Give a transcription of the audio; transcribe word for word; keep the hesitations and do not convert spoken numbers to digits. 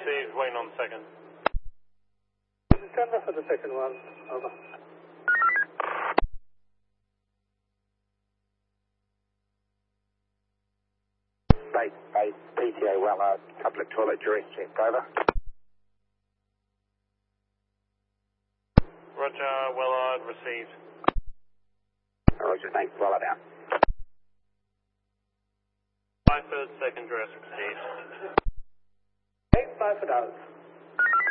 received, waiting on second. Stand by for the second one. Over. Base, base, P T A Wellard, public toilet duress check, over. Roger, Wellard, received. Roger, thanks, Wellard out. Five third, second, duress received. Eight five for dollars.